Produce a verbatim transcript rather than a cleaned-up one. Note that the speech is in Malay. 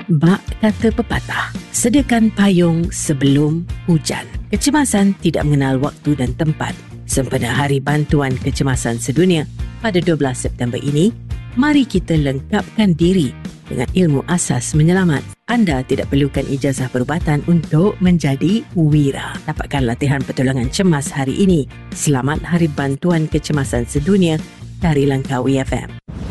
Bak kata pepatah, sediakan payung sebelum hujan. Kecemasan tidak mengenal waktu dan tempat. Sempena Hari Bantuan Kecemasan Sedunia pada dua belas September ini, mari kita lengkapkan diri dengan ilmu asas menyelamat. Anda tidak perlukan ijazah perubatan untuk menjadi wira. Dapatkan latihan pertolongan cemas hari ini. Selamat Hari Bantuan Kecemasan Sedunia dari Langkawi F M.